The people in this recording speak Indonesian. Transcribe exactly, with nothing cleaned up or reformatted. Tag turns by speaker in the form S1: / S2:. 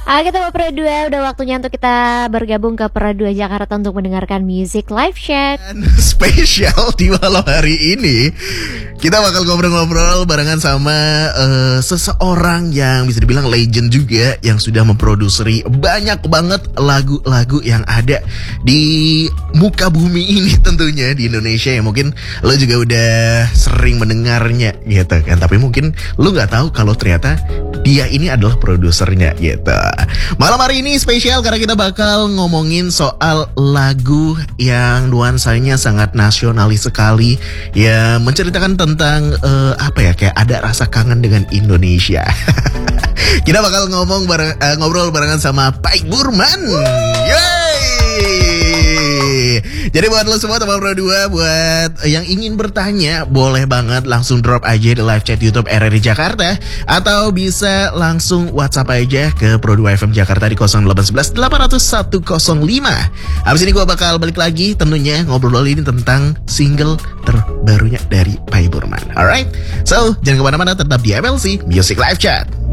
S1: Oke teman Pro dua, udah waktunya untuk kita bergabung ke Pro dua Jakarta untuk mendengarkan Music Live Chat.
S2: Spesial di malam hari ini kita bakal ngobrol-ngobrol barengan sama uh, seseorang yang bisa dibilang legend juga, yang sudah memproduseri banyak banget lagu-lagu yang ada di muka bumi ini tentunya di Indonesia, ya mungkin lo juga udah sering mendengarnya gitu kan, tapi mungkin lo nggak tahu kalau ternyata dia ini adalah produsernya gitu. Malam hari ini spesial karena kita bakal ngomongin soal lagu yang nuansanya sangat nasionalis sekali, ya menceritakan tentang uh, apa ya, kayak ada rasa kangen dengan Indonesia. Kita bakal ngomong bareng, uh, ngobrol barengan sama Paik Burman. Yeay! Jadi buat lo semua teman Pro dua, buat yang ingin bertanya, boleh banget langsung drop aja di live chat YouTube R R I Jakarta, atau bisa langsung WhatsApp aja ke Pro dua F M Jakarta di nol delapan satu satu delapan nol satu nol lima. Habis ini gue bakal balik lagi tentunya ngobrol ini tentang single terbarunya dari Paik Burman. Alright, so jangan kemana-mana, tetap di M L C Music Live Chat.